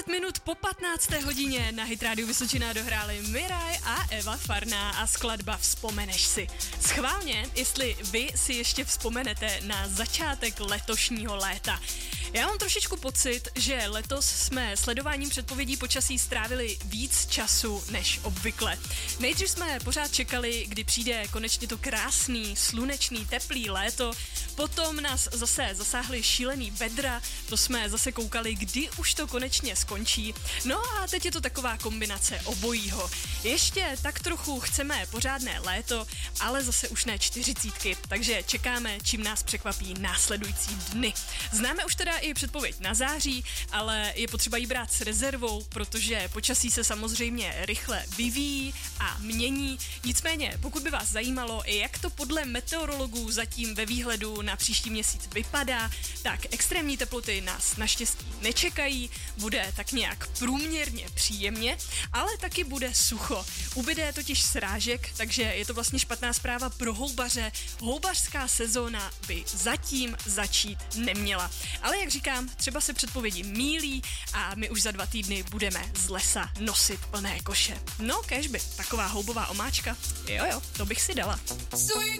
10 minut po 15. hodině na Hit Radio Vysočina dohráli Miraj a Eva Farná a skladba Vzpomeneš si. Schválně, jestli vy si ještě vzpomenete na začátek letošního léta. Já mám trošičku pocit, že letos jsme sledováním předpovědí počasí strávili víc času než obvykle. Nejdřív jsme pořád čekali, kdy přijde konečně to krásný, slunečný, teplý léto, potom nás zase zasáhly šílený vedra, to jsme zase koukali, kdy už to konečně skončí. No a teď je to taková kombinace obojího. Ještě tak trochu chceme pořádné léto, ale zase už ne 40, takže čekáme, čím nás překvapí následující dny. Známe už teda i předpověď na září, ale je potřeba ji brát s rezervou, protože počasí se samozřejmě rychle vyvíjí a mění. Nicméně, pokud by vás zajímalo, jak to podle meteorologů zatím ve výhledu na příští měsíc vypadá, tak extrémní teploty nás naštěstí nečekají, bude tak nějak průměrně příjemně, ale taky bude sucho. Ubyde totiž srážek, takže je to vlastně špatná zpráva pro houbaře. Houbařská sezóna by zatím začít neměla. Ale jak říkám, třeba se předpovědi mýlí a my už za 2 týdny budeme z lesa nosit plné koše. No, kéžby, taková houbová omáčka. Jo, to bych si dala.